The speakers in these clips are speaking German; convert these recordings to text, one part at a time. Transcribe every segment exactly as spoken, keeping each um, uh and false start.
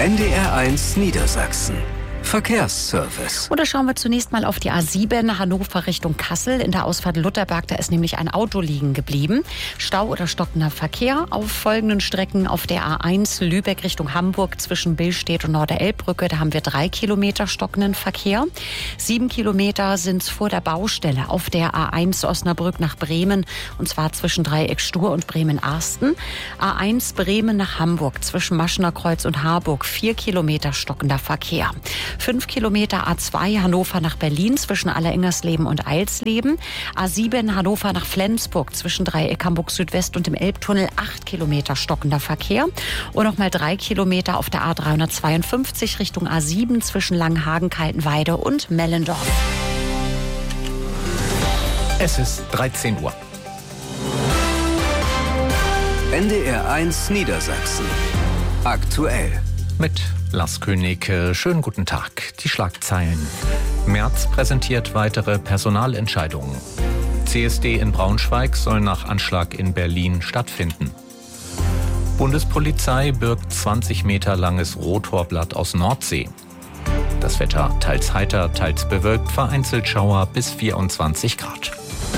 N D R eins Niedersachsen. Verkehrsservice. Und da schauen wir zunächst mal auf die A sieben Hannover Richtung Kassel. In der Ausfahrt Lutherberg, da ist nämlich ein Auto liegen geblieben. Stau oder stockender Verkehr auf folgenden Strecken. Auf der A eins Lübeck Richtung Hamburg zwischen Billstedt und Norderelbbrücke. Da haben wir drei Kilometer stockenden Verkehr. Sieben Kilometer sind vor der Baustelle auf der A eins Osnabrück nach Bremen. Und zwar zwischen Dreieck Stur und Bremen-Arsten. A eins Bremen nach Hamburg zwischen Maschener Kreuz und Harburg. Vier Kilometer stockender Verkehr. Fünf Kilometer A zwei Hannover nach Berlin zwischen Allerengersleben und Eilsleben. A sieben Hannover nach Flensburg zwischen Dreieck Hamburg Südwest und dem Elbtunnel. Acht Kilometer stockender Verkehr. Und nochmal drei Kilometer auf der A dreihundertzweiundfünfzig Richtung A sieben zwischen Langenhagen, Kaltenweide und Mellendorf. Es ist dreizehn Uhr. N D R eins Niedersachsen. Aktuell. Mit Lars König, schönen guten Tag. Die Schlagzeilen. Merz präsentiert weitere Personalentscheidungen. C S D in Braunschweig soll nach Anschlag in Berlin stattfinden. Bundespolizei birgt zwanzig Meter langes Rotorblatt aus Nordsee. Das Wetter teils heiter, teils bewölkt, vereinzelt Schauer bis vierundzwanzig Grad.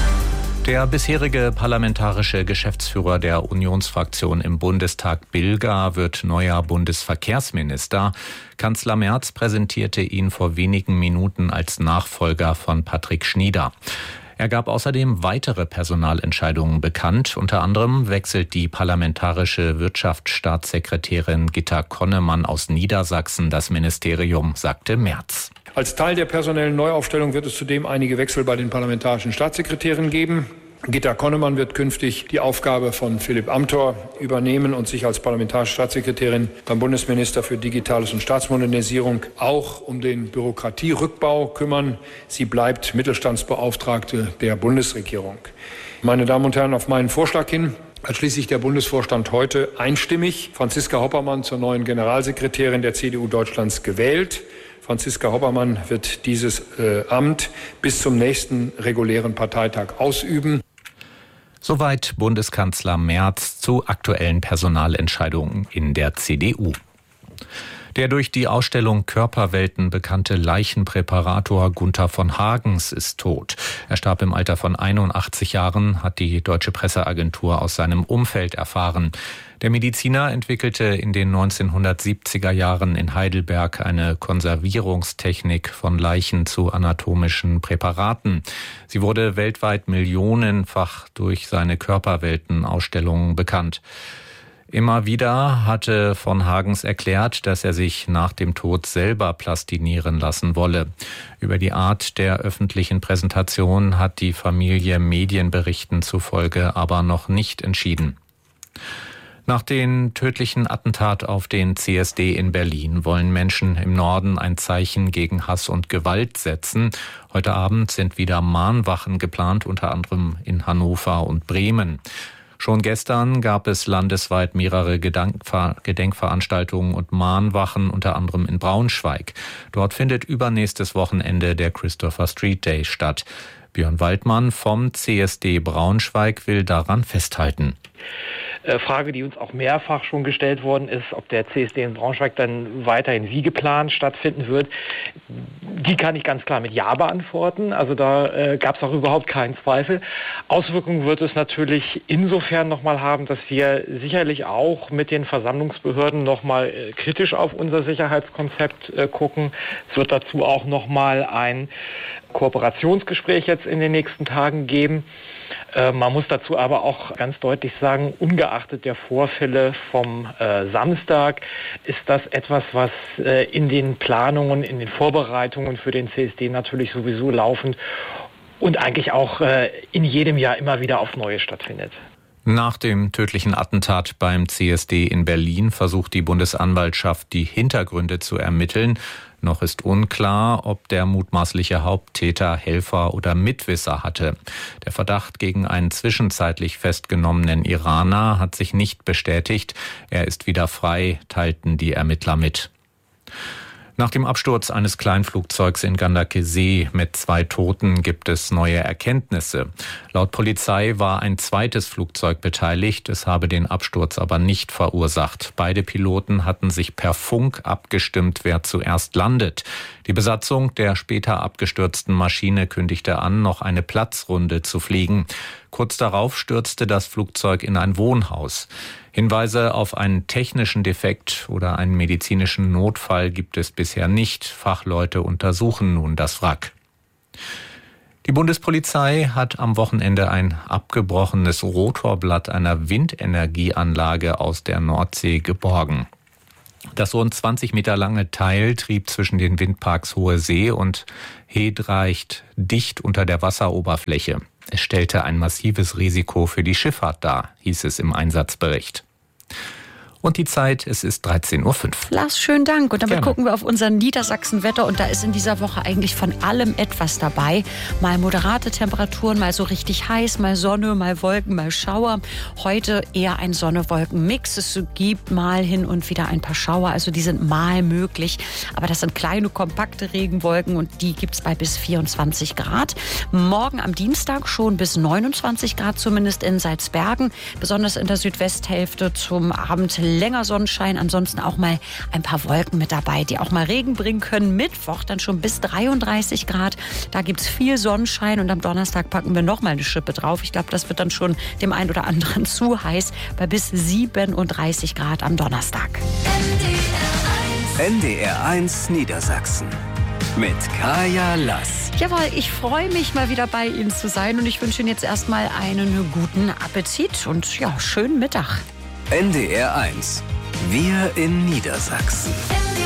Der bisherige parlamentarische Geschäftsführer der Unionsfraktion im Bundestag, Bilger, wird neuer Bundesverkehrsminister. Kanzler Merz präsentierte ihn vor wenigen Minuten als Nachfolger von Patrick Schnieder. Er gab außerdem weitere Personalentscheidungen bekannt. Unter anderem wechselt die parlamentarische Wirtschaftsstaatssekretärin Gitta Konnemann aus Niedersachsen das Ministerium, sagte Merz. Als Teil der personellen Neuaufstellung wird es zudem einige Wechsel bei den parlamentarischen Staatssekretären geben. Gitta Konnemann wird künftig die Aufgabe von Philipp Amthor übernehmen und sich als parlamentarische Staatssekretärin beim Bundesminister für Digitales und Staatsmodernisierung auch um den Bürokratierückbau kümmern. Sie bleibt Mittelstandsbeauftragte der Bundesregierung. Meine Damen und Herren, auf meinen Vorschlag hin hat schließlich der Bundesvorstand heute einstimmig Franziska Hoppermann zur neuen Generalsekretärin der C D U Deutschlands gewählt. Franziska Hoppermann wird dieses äh, Amt bis zum nächsten regulären Parteitag ausüben. Soweit Bundeskanzler Merz zu aktuellen Personalentscheidungen in der C D U. Der durch die Ausstellung Körperwelten bekannte Leichenpräparator Gunther von Hagens ist tot. Er starb im Alter von einundachtzig Jahren, hat die Deutsche Presseagentur aus seinem Umfeld erfahren. Der Mediziner entwickelte in den neunzehnhundertsiebziger Jahren in Heidelberg eine Konservierungstechnik von Leichen zu anatomischen Präparaten. Sie wurde weltweit millionenfach durch seine Körperwelten-Ausstellungen bekannt. Immer wieder hatte von Hagens erklärt, dass er sich nach dem Tod selber plastinieren lassen wolle. Über die Art der öffentlichen Präsentation hat die Familie Medienberichten zufolge aber noch nicht entschieden. Nach dem tödlichen Attentat auf den C S D in Berlin wollen Menschen im Norden ein Zeichen gegen Hass und Gewalt setzen. Heute Abend sind wieder Mahnwachen geplant, unter anderem in Hannover und Bremen. Schon gestern gab es landesweit mehrere Gedenkveranstaltungen und Mahnwachen, unter anderem in Braunschweig. Dort findet übernächstes Wochenende der Christopher Street Day statt. Björn Waldmann vom C S D Braunschweig will daran festhalten. Frage, die uns auch mehrfach schon gestellt worden ist, ob der C S D in Braunschweig dann weiterhin wie geplant stattfinden wird, die kann ich ganz klar mit Ja beantworten. Also da äh, gab es auch überhaupt keinen Zweifel. Auswirkungen wird es natürlich insofern nochmal haben, dass wir sicherlich auch mit den Versammlungsbehörden nochmal äh, kritisch auf unser Sicherheitskonzept äh, gucken. Es wird dazu auch nochmal ein Kooperationsgespräch jetzt in den nächsten Tagen geben. Äh, man muss dazu aber auch ganz deutlich sagen, ungeachtet der Vorfälle vom äh, Samstag ist das etwas, was äh, in den Planungen, in den Vorbereitungen für den C S D natürlich sowieso laufend und eigentlich auch äh, in jedem Jahr immer wieder aufs Neue stattfindet. Nach dem tödlichen Attentat beim C S D in Berlin versucht die Bundesanwaltschaft, die Hintergründe zu ermitteln. Noch ist unklar, ob der mutmaßliche Haupttäter Helfer oder Mitwisser hatte. Der Verdacht gegen einen zwischenzeitlich festgenommenen Iraner hat sich nicht bestätigt. Er ist wieder frei, teilten die Ermittler mit. Nach dem Absturz eines Kleinflugzeugs in Gandakesee mit zwei Toten gibt es neue Erkenntnisse. Laut Polizei war ein zweites Flugzeug beteiligt, es habe den Absturz aber nicht verursacht. Beide Piloten hatten sich per Funk abgestimmt, wer zuerst landet. Die Besatzung der später abgestürzten Maschine kündigte an, noch eine Platzrunde zu fliegen. Kurz darauf stürzte das Flugzeug in ein Wohnhaus. Hinweise auf einen technischen Defekt oder einen medizinischen Notfall gibt es bisher nicht. Fachleute untersuchen nun das Wrack. Die Bundespolizei hat am Wochenende ein abgebrochenes Rotorblatt einer Windenergieanlage aus der Nordsee geborgen. Das rund zwanzig Meter lange Teil trieb zwischen den Windparks Hohe See und Hedreicht dicht unter der Wasseroberfläche. Es stellte ein massives Risiko für die Schifffahrt dar, hieß es im Einsatzbericht. Und die Zeit, es ist dreizehn Uhr fünf. Lars, schönen Dank. Und damit Gerne. gucken wir auf unser Niedersachsen-Wetter. Und da ist in dieser Woche eigentlich von allem etwas dabei. Mal moderate Temperaturen, mal so richtig heiß, mal Sonne, mal Wolken, mal Schauer. Heute eher ein Sonne-Wolken-Mix. Es gibt mal hin und wieder ein paar Schauer. Also die sind mal möglich. Aber das sind kleine, kompakte Regenwolken. Und die gibt es bei bis vierundzwanzig Grad. Morgen am Dienstag schon bis neunundzwanzig Grad, zumindest in Salzbergen. Besonders in der Südwesthälfte zum Abend länger Sonnenschein, ansonsten auch mal ein paar Wolken mit dabei, die auch mal Regen bringen können. Mittwoch dann schon bis dreiunddreißig Grad. Da gibt es viel Sonnenschein und am Donnerstag packen wir noch mal eine Schippe drauf. Ich glaube, das wird dann schon dem einen oder anderen zu heiß, bei bis siebenunddreißig Grad am Donnerstag. N D R eins Niedersachsen mit Kaya Lass. Jawohl, ich freue mich mal wieder bei Ihnen zu sein und ich wünsche Ihnen jetzt erstmal einen guten Appetit und ja, schönen Mittag. N D R eins. Wir in Niedersachsen.